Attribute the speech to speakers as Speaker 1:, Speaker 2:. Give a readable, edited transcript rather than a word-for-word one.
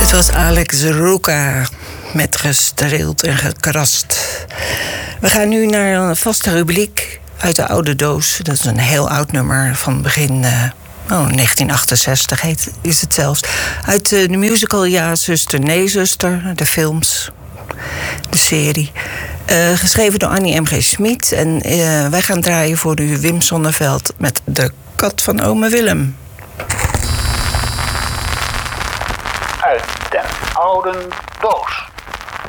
Speaker 1: was Alex Roca met gestreeld en gekrast. We gaan nu naar een vaste rubriek uit de oude doos. Dat is een heel oud nummer van begin 1968 is het zelfs. Uit de musical Ja, zuster, nee, zuster. De films, de serie. Geschreven door Annie M.G. Schmid. En wij gaan draaien voor u Wim Sonneveld met De Kat van Ome Willem.
Speaker 2: Uit den oude doos.